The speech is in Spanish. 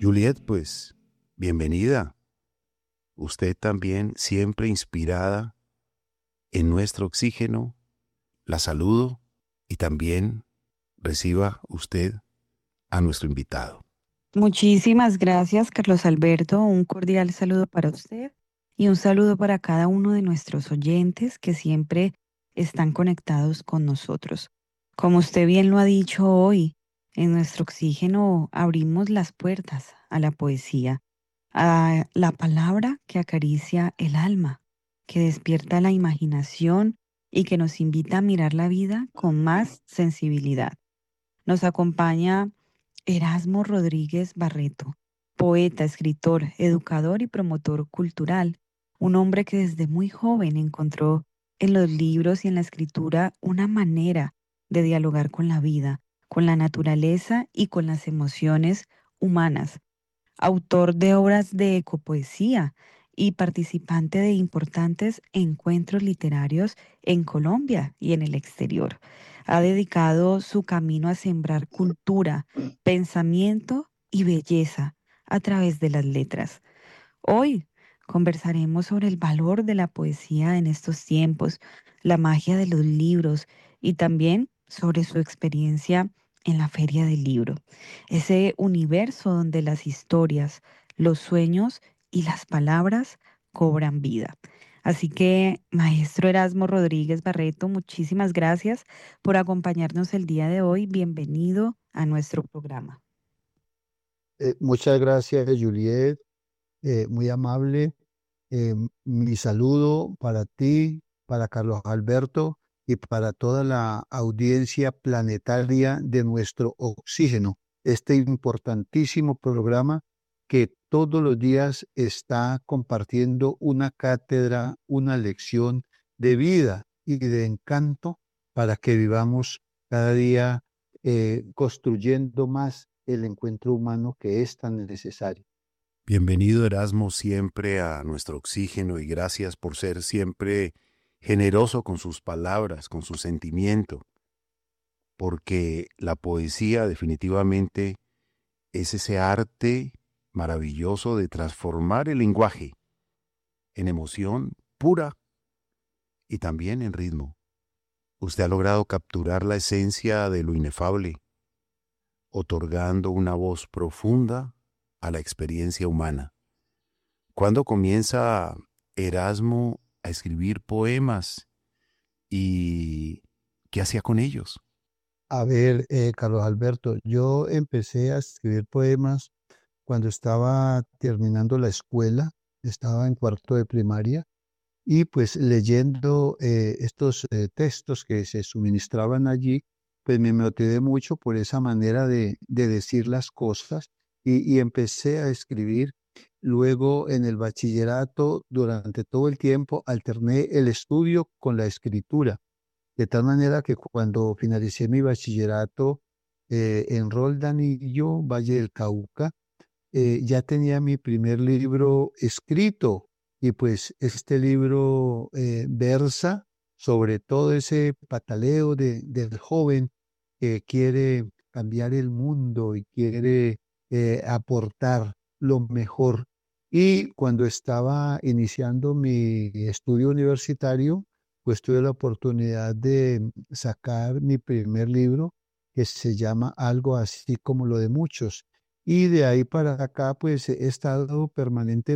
Juliet, pues, bienvenida. Usted también siempre inspirada en nuestro oxígeno. La saludo y también reciba usted a nuestro invitado. Muchísimas gracias, Carlos Alberto. Un cordial saludo para usted y un saludo para cada uno de nuestros oyentes que siempre están conectados con nosotros. Como usted bien lo ha dicho hoy, en nuestro oxígeno abrimos las puertas a la poesía, a la palabra que acaricia el alma, que despierta la imaginación y que nos invita a mirar la vida con más sensibilidad. Nos acompaña Erasmo Rodríguez Barreto, poeta, escritor, educador y promotor cultural, un hombre que desde muy joven encontró en los libros y en la escritura una manera de dialogar con la vida, con la naturaleza y con las emociones humanas, autor de obras de ecopoesía y participante de importantes encuentros literarios en Colombia y en el exterior. Ha dedicado su camino a sembrar cultura, pensamiento y belleza a través de las letras. Hoy conversaremos sobre el valor de la poesía en estos tiempos, la magia de los libros y también sobre su experiencia en la Feria del Libro, ese universo donde las historias, los sueños y las palabras cobran vida. Así que, maestro Erasmo Rodríguez Barreto, muchísimas gracias por acompañarnos el día de hoy. Bienvenido a nuestro programa. Muchas gracias, Juliet, muy amable. Mi saludo para ti, para Carlos Alberto y para toda la audiencia planetaria de nuestro oxígeno, este importantísimo programa que todos los días está compartiendo una cátedra, una lección de vida y de encanto para que vivamos cada día construyendo más el encuentro humano que es tan necesario. Bienvenido, Erasmo, siempre a nuestro oxígeno y gracias por ser siempre generoso con sus palabras, con su sentimiento, porque la poesía definitivamente es ese arte maravilloso de transformar el lenguaje en emoción pura y también en ritmo. Usted ha logrado capturar la esencia de lo inefable, otorgando una voz profunda a la experiencia humana. ¿Cuándo comienza Erasmo a escribir poemas y qué hacía con ellos? A ver, Carlos Alberto, yo empecé a escribir poemas cuando estaba terminando la escuela, estaba en cuarto de primaria y pues leyendo estos textos que se suministraban allí, pues me motivé mucho por esa manera de decir las cosas y empecé a escribir. Luego en el bachillerato, durante todo el tiempo, alterné el estudio con la escritura. De tal manera que cuando finalicé mi bachillerato en Roldanillo, Valle del Cauca, ya tenía mi primer libro escrito y pues este libro versa sobre todo ese pataleo del joven que quiere cambiar el mundo y quiere aportar lo mejor. Y cuando estaba iniciando mi estudio universitario, pues tuve la oportunidad de sacar mi primer libro que se llama Algo así como lo de muchos. Y de ahí para acá, pues he estado permanentemente